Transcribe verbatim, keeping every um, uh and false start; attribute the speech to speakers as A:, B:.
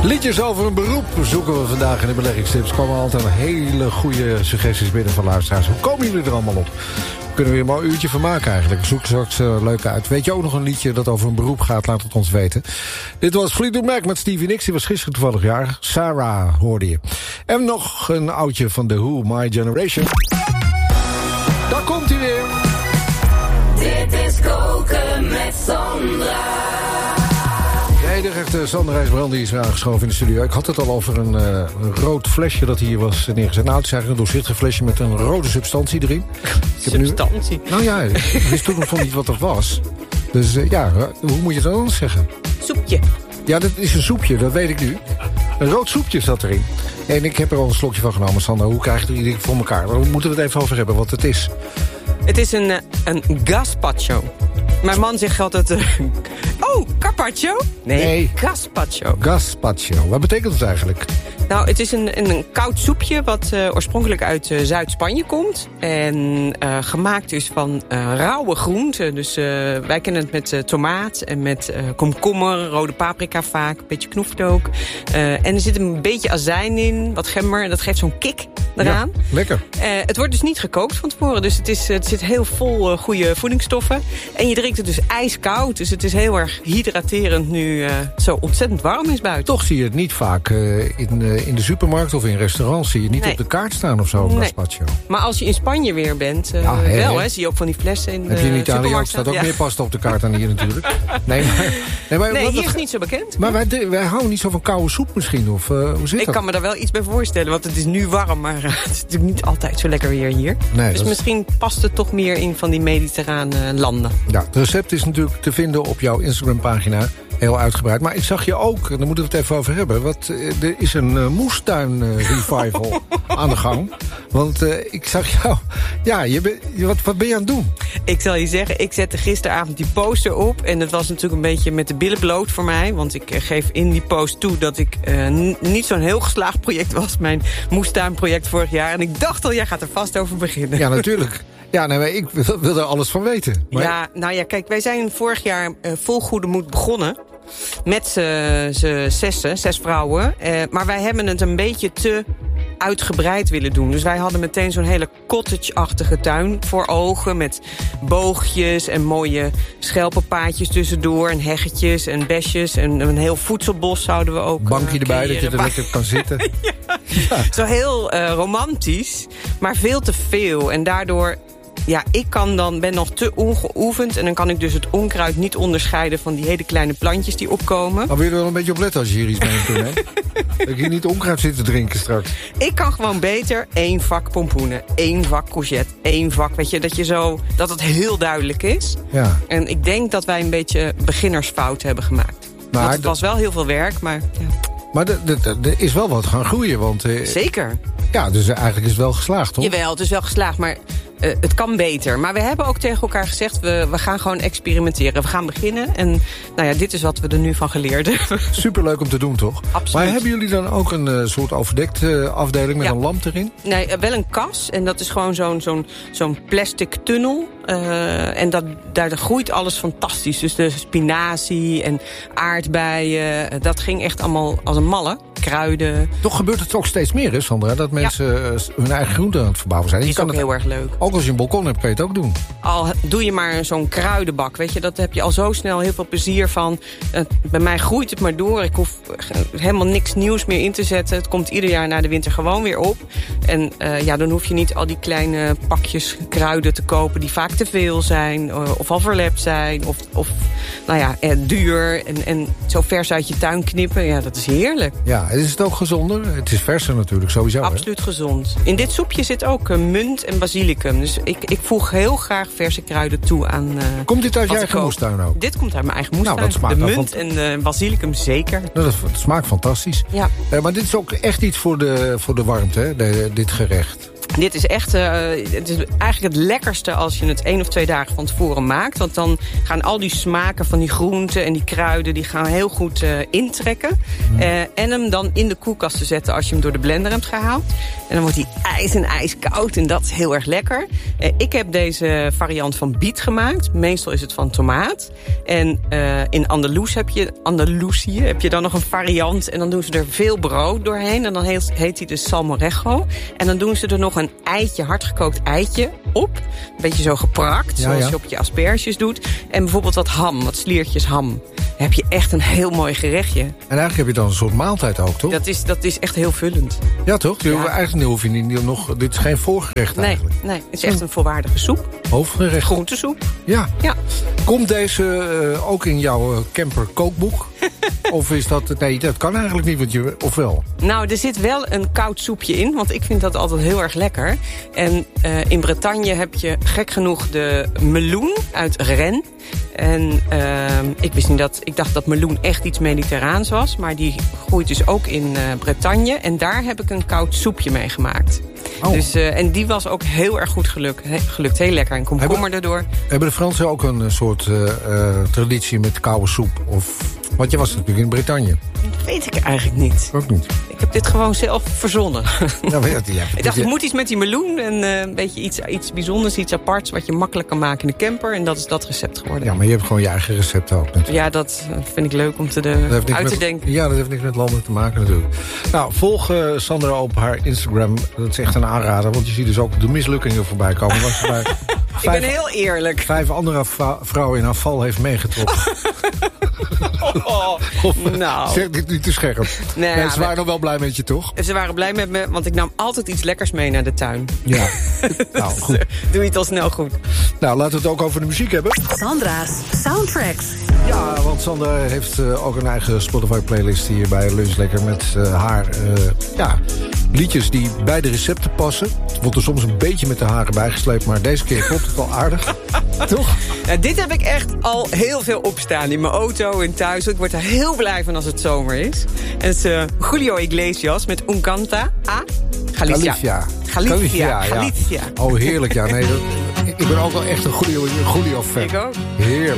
A: Liedjes over een beroep zoeken we vandaag in de beleggingstips. Er komen altijd hele goede suggesties binnen van luisteraars. Hoe komen jullie er allemaal op? Kunnen we hier maar een uurtje van maken eigenlijk. Ik zoek straks uh, leuk uit. Weet je ook nog een liedje dat over een beroep gaat? Laat het ons weten. Dit was Fleetwood Mac met Stevie Nicks. Die was gisteren toevallig jarig. Sarah hoorde je. En nog een oudje van The Who, My Generation. Daar komt hij weer.
B: Dit is Koken met Sandra.
A: Nee, de echte Sandra IJsbrand is aangeschoven in de studio. Ik had het al over een, uh, een rood flesje dat hier was neergezet. Nou, het is eigenlijk een doorzichtig flesje met een rode substantie erin. Ik heb
C: substantie?
A: Nu, nou ja, ik wist toen nog van niet wat dat was. Dus uh, ja, hoe moet je dat anders zeggen?
C: Soepje.
A: Ja, dat is een soepje, dat weet ik nu. Een rood soepje zat erin. En ik heb er al een slokje van genomen, Sandra. Hoe krijg je er iedereen voor elkaar? Daar moeten we het even over hebben, wat het is.
C: Het is een, een gazpacho. Mijn man zegt altijd... Uh, oh, carpaccio? Nee,
A: nee,
C: gazpacho.
A: Gazpacho. Wat betekent het eigenlijk?
C: Nou, het is een, een, een koud soepje wat uh, oorspronkelijk uit uh, Zuid-Spanje komt. En uh, gemaakt is van uh, rauwe groenten. Dus uh, wij kennen het met uh, tomaat en met uh, komkommer, rode paprika vaak, een beetje knoflook. Uh, en er zit een beetje azijn in, wat gember. Dat geeft zo'n kick eraan.
A: Ja, lekker.
C: Uh, het wordt dus niet gekookt van tevoren. Dus het, is, het zit heel vol uh, goede voedingsstoffen. En je drinkt het dus ijskoud. Dus het is heel erg hydraterend nu uh, het zo ontzettend warm is buiten.
A: Toch zie je het niet vaak uh, in, uh, in de supermarkt of in restaurants. Zie je het niet
C: nee.
A: op de kaart staan of zo,
C: nee.
A: gazpacho.
C: Maar als je in Spanje weer bent, uh,
A: ja, he,
C: wel
A: he.
C: hè, zie je ook van die flessen in de
A: heb je in Italië ook, staat ook
C: ja.
A: meer pasta op de kaart dan hier natuurlijk. Nee, maar, nee, maar,
C: nee
A: wat,
C: hier is
A: wat,
C: het niet zo bekend.
A: Maar wij, wij houden niet zo van koude soep misschien, of uh, hoe zit
C: Ik
A: dat?
C: kan me daar wel iets bij voorstellen, want het is nu warm, maar uh, het is natuurlijk niet altijd zo lekker weer hier.
A: Nee,
C: dus
A: dat
C: misschien is... past het toch meer in van die mediterrane landen.
A: Ja, het recept is natuurlijk te vinden op jouw Instagram-pagina. Heel uitgebreid. Maar ik zag je ook, en daar moeten we het even over hebben... Wat, er is een uh, moestuin-revival uh, aan de gang. Want uh, ik zag jou... Ja, je ben, wat, wat ben je aan het doen?
C: Ik zal je zeggen, ik zette gisteravond die poster op... en dat was natuurlijk een beetje met de billen bloot voor mij... want ik uh, geef in die post toe dat ik uh, n- niet zo'n heel geslaagd project was... mijn moestuinproject vorig jaar. En ik dacht al, jij gaat er vast over beginnen.
A: Ja, natuurlijk. Ja, nee, maar ik wil, wil er alles van weten. Maar...
C: Ja, nou ja, kijk, wij zijn vorig jaar uh, vol goede moed begonnen... Met z'n zessen, zes vrouwen. Uh, maar wij hebben het een beetje te uitgebreid willen doen. Dus wij hadden meteen zo'n hele cottage-achtige tuin voor ogen... met boogjes en mooie schelpenpaadjes tussendoor... en heggetjes en besjes en een heel voedselbos zouden we ook
A: bankje erbij,
C: creëren.
A: dat je er lekker kan zitten.
C: ja. Ja. Zo heel uh, romantisch, maar veel te veel. En daardoor... Ja, ik kan dan, ben nog te ongeoefend... en dan kan ik dus het onkruid niet onderscheiden... van die hele kleine plantjes die opkomen.
A: Maar wil je er wel een beetje op letten als je hier iets mee doet, hè? Dat je niet onkruid zit te drinken straks.
C: Ik kan gewoon beter één vak pompoenen, één vak courgette, één vak... weet je, dat je zo, dat het heel duidelijk is.
A: Ja.
C: En ik denk dat wij een beetje beginnersfout hebben gemaakt. Maar Want het was wel heel veel werk, maar... Ja.
A: Maar er is wel wat gaan groeien, want... Uh,
C: Zeker.
A: Ja, dus eigenlijk is het wel geslaagd, toch?
C: Jawel, het is wel geslaagd, maar uh, het kan beter. Maar we hebben ook tegen elkaar gezegd, we, we gaan gewoon experimenteren. We gaan beginnen en nou ja, dit is wat we er nu van geleerd hebben.
A: Superleuk om te doen, toch?
C: Absoluut.
A: Maar hebben jullie dan ook een uh, soort overdekte uh, afdeling met ja. een lamp erin?
C: Nee, uh, wel een kas. En dat is gewoon zo'n zo'n zo'n plastic tunnel. Uh, en dat, daar groeit alles fantastisch. Dus de spinazie en aardbeien, uh, dat ging echt allemaal als een malle. Kruiden.
A: Toch gebeurt het ook steeds meer, hè, Sandra? Dat mensen ja. uh, hun eigen groenten aan het verbouwen zijn.
C: Dat is
A: je kan
C: ook
A: het,
C: heel erg leuk.
A: Ook als je een balkon hebt, kan je het ook doen.
C: Al doe je maar zo'n kruidenbak, weet je, dat heb je al zo snel heel veel plezier van. Uh, bij mij groeit het maar door. Ik hoef helemaal niks nieuws meer in te zetten. Het komt ieder jaar na de winter gewoon weer op. En uh, ja, dan hoef je niet al die kleine pakjes kruiden te kopen die vaak te veel zijn. Uh, of al verlept zijn. Of, of nou ja, eh, duur. En, en zo vers uit je tuin knippen. Ja, dat is heerlijk.
A: Ja, is het ook gezonder? Het is verser natuurlijk, sowieso.
C: Absoluut
A: hè?
C: gezond. In dit soepje zit ook uh, munt en basilicum. Dus ik, ik voeg heel graag verse kruiden toe aan... Uh,
A: komt dit uit je eigen moestuin ook?
C: Dit komt uit mijn eigen moestuin.
A: Nou, dat smaakt
C: de
A: munt
C: van... en de basilicum zeker.
A: Nou, dat, dat smaakt fantastisch.
C: Ja.
A: Uh, maar dit is ook echt iets voor de, voor de warmte, hè? De, dit gerecht.
C: Dit is echt uh, het is eigenlijk het lekkerste als je het één of twee dagen van tevoren maakt. Want dan gaan al die smaken van die groenten en die kruiden... die gaan heel goed uh, intrekken. Uh, en hem dan in de koelkast te zetten als je hem door de blender hebt gehaald. En dan wordt hij ijs en ijskoud en dat is heel erg lekker. Uh, ik heb deze variant van biet gemaakt. Meestal is het van tomaat. En uh, in Andalus heb je, Andalusië heb je dan nog een variant. En dan doen ze er veel brood doorheen. En dan heet, heet hij de salmorejo. En dan doen ze er nog een eitje, hardgekookt eitje op. Een beetje zo geprakt, zoals ja, ja. je op je asperges doet. En bijvoorbeeld wat ham, wat sliertjes ham. Dan heb je echt een heel mooi gerechtje. En
A: eigenlijk heb je dan een soort maaltijd ook, toch?
C: Dat is, dat is echt heel vullend.
A: Ja, toch? Je ja. Eigenlijk hoef je niet nog... Dit is geen voorgerecht
C: nee,
A: eigenlijk.
C: Nee, het is echt een volwaardige soep.
A: Hoofdgerecht.
C: Groentesoep.
A: Ja.
C: ja.
A: Komt deze uh, ook in jouw camper kookboek? Of is dat... Nee, dat kan eigenlijk niet, want je, of wel?
C: Nou, er zit wel een koud soepje in, want ik vind dat altijd heel erg lekker. En uh, in Bretagne heb je gek genoeg de meloen uit Rennes. En uh, ik wist niet dat... Ik dacht dat meloen echt iets mediterraans was, maar die groeit dus ook in uh, Bretagne. En daar heb ik een koud soepje mee gemaakt. Oh. Dus, uh, en die was ook heel erg goed gelukt. He, gelukt. Heel lekker. En komkommer hebben, erdoor.
A: Hebben de Fransen ook een soort uh, uh, traditie met koude soep? Of... Want je was natuurlijk in Bretagne.
C: Dat weet ik eigenlijk niet.
A: Ook niet.
C: Ik heb dit gewoon zelf verzonnen.
A: Ja, maar ja, ja,
C: ik dacht, er moet iets met die meloen. En uh, een beetje iets, iets bijzonders, iets aparts... wat je makkelijk kan maken in de camper. En dat is dat recept geworden.
A: Ja, maar je hebt gewoon je eigen recept ook natuurlijk.
C: Ja, dat vind ik leuk om te de, uit
A: met,
C: te denken.
A: Ja, dat heeft niks met landen te maken natuurlijk. Nou, volg uh, Sandra op haar Instagram. Dat is echt een aanrader. Want je ziet dus ook de mislukkingen voorbij komen. Want ze bij
C: ik ben heel eerlijk.
A: Vijf andere vrouwen in haar val heeft meegetrokken.
C: Oh, of, nou.
A: Zeg dit niet te scherp.
C: Nee,
A: nee, ze waren nog wel blij met je, toch?
C: Ze waren blij met me, want ik nam altijd iets lekkers mee naar de tuin.
A: Ja, nou goed.
C: Doe je het al snel goed.
A: Nou, laten we het ook over de muziek hebben.
B: Sandra's Soundtracks.
A: Ja, want Sandra heeft uh, ook een eigen Spotify-playlist hier bij Lunch Lekker... met uh, haar uh, ja, liedjes die bij de recepten passen. Het wordt er soms een beetje met de haren bijgesleept... maar deze keer klopt het wel aardig. Toch?
C: Nou, dit heb ik echt al heel veel opstaan in mijn auto en thuis. Ik word er heel blij van als het zomer is. En het is uh, Julio Iglesias met Un Canta a Galicia.
A: Galicia.
C: Galicia. Galicia.
A: Ja.
C: Galicia.
A: Oh, heerlijk. Ja, nee, dat, ik ben ook wel echt een Julio-fan.
C: Ik ook.
A: Heerlijk.